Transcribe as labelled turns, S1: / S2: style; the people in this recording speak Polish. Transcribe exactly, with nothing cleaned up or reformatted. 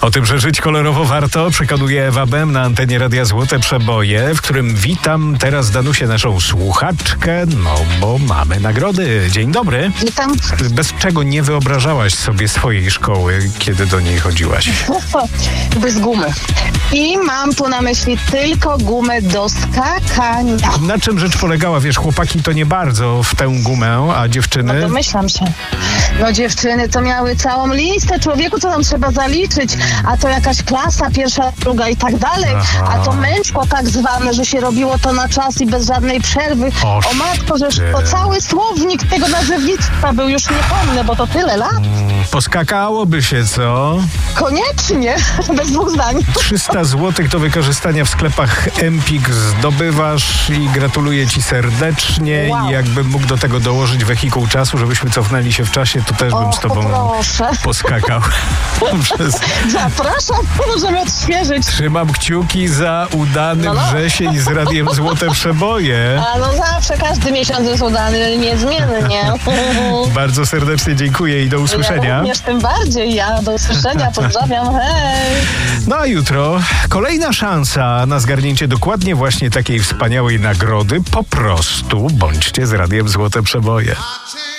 S1: O tym, że żyć kolorowo warto, przekonuje Ewa Bem na antenie Radia Złote Przeboje, w którym witam teraz Danusię, naszą słuchaczkę, no bo mamy nagrody. Dzień dobry.
S2: Witam.
S1: Bez czego nie wyobrażałaś sobie swojej szkoły, kiedy do niej chodziłaś?
S2: Bez gumy. I mam tu na myśli tylko gumę do skakania.
S1: Na czym rzecz polegała? Wiesz, chłopaki to nie bardzo w tę gumę, a dziewczyny?
S2: No domyślam się. No dziewczyny to miały całą listę, człowieku, co tam trzeba zaliczyć, a to jakaś klasa, pierwsza, druga i tak dalej,
S1: Aha.
S2: a to męczko tak zwane, że się robiło to na czas i bez żadnej przerwy.
S1: O,
S2: o matko, żeż
S1: ty.
S2: to cały słownik tego nazewnictwa był, już nie pomnę, bo to tyle lat.
S1: Poskakałoby się, co?
S2: Koniecznie, bez dwóch zdań.
S1: trzysta złotych do wykorzystania w sklepach Empik zdobywasz i gratuluję ci serdecznie.
S2: Wow.
S1: I jakbym mógł do tego dołożyć wehikuł czasu, żebyśmy cofnęli się w czasie, to też bym
S2: O,
S1: z tobą
S2: poproszę.
S1: poskakał. Przez...
S2: Zapraszam, możemy odświeżyć.
S1: Trzymam kciuki za udany
S2: No, no.
S1: wrzesień z Radiem Złote Przeboje.
S2: A no zawsze, każdy miesiąc jest udany niezmiennie.
S1: Bardzo serdecznie dziękuję i do
S2: Ja
S1: usłyszenia.
S2: również tym bardziej. Ja do usłyszenia. Pozdrawiam. Hej.
S1: No a jutro kolejna szansa na zgarnięcie dokładnie właśnie takiej wspaniałej nagrody. Po prostu bądźcie z Radiem Złote Przeboje.